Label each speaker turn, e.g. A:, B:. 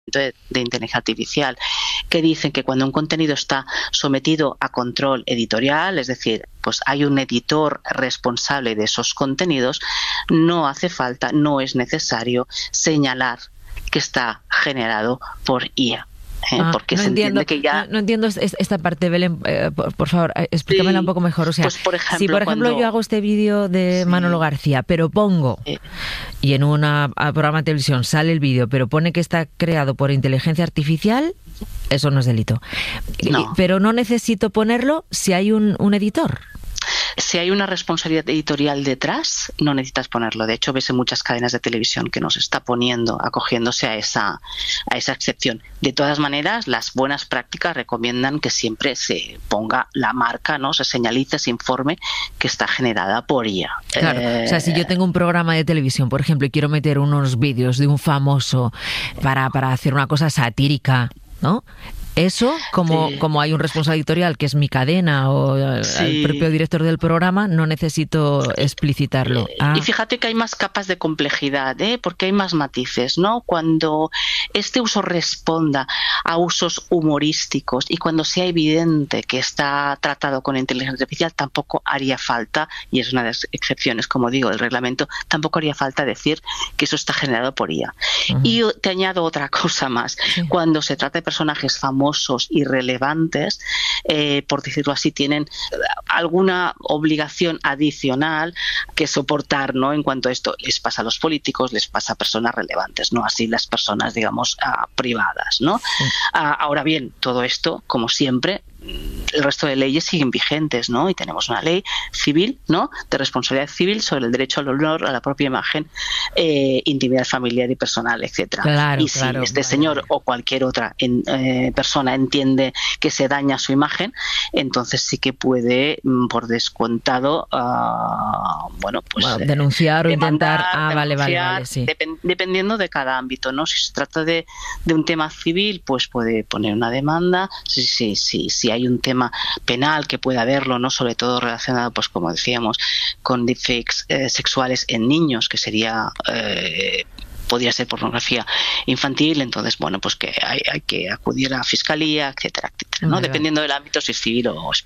A: de inteligencia artificial, que dicen que cuando un contenido está sometido a control editorial, es decir, pues hay un editor responsable de esos contenidos, no hace falta, no es necesario señalar que está generado por IA. Porque
B: no
A: se
B: entiendo,
A: entiende que ya...
B: no entiendo esta parte, Belén, por favor, explícamela un poco mejor. O sea,
A: pues por ejemplo,
B: si por ejemplo yo hago este vídeo de Manolo García, pero pongo, y en un programa de televisión sale el vídeo, pero pone que está creado por inteligencia artificial, eso no es delito.
A: No.
B: Pero no necesito ponerlo si hay un editor.
A: Si hay una responsabilidad editorial detrás, no necesitas ponerlo. De hecho, ves en muchas cadenas de televisión que nos está acogiéndose a esa excepción. De todas maneras, las buenas prácticas recomiendan que siempre se ponga la marca, ¿no? Se señalice, se informe que está generada por IA.
B: Claro, o sea, si yo tengo un programa de televisión, por ejemplo, y quiero meter unos vídeos de un famoso para hacer una cosa satírica, ¿no? Eso, como hay un responsable editorial que es mi cadena o el propio director del programa, no necesito explicitarlo.
A: Y fíjate que hay más capas de complejidad, porque hay más matices, ¿no? Cuando este uso responda a usos humorísticos y cuando sea evidente que está tratado con inteligencia artificial, tampoco haría falta, y es una de las excepciones, como digo, del reglamento, tampoco haría falta decir que eso está generado por IA. Uh-huh. Y te añado otra cosa más. Sí. Cuando se trata de personajes famosos y relevantes, por decirlo así, tienen alguna obligación adicional que soportar, ¿no? En cuanto a esto, les pasa a los políticos, les pasa a personas relevantes, no así las personas, digamos, privadas, ¿no? Sí. Ahora bien, todo esto, como siempre, el resto de leyes siguen vigentes, ¿no? Y tenemos una ley civil, ¿no? De responsabilidad civil sobre el derecho al honor, a la propia imagen, intimidad familiar y personal, etcétera.
B: Claro,
A: y si este señor o cualquier otra persona entiende que se daña su imagen, entonces sí que puede, por descontado,
B: denunciar o intentar. Vale, sí.
A: Dependiendo de cada ámbito, ¿no? Si se trata de un tema civil, pues puede poner una demanda. Si hay un tema penal que pueda haberlo, ¿no? Sobre todo relacionado, pues como decíamos, con deepfakes sexuales en niños, que sería podría ser pornografía infantil, entonces pues que hay que acudir a la fiscalía, etcétera, ¿no? Dependiendo del ámbito, si es civil o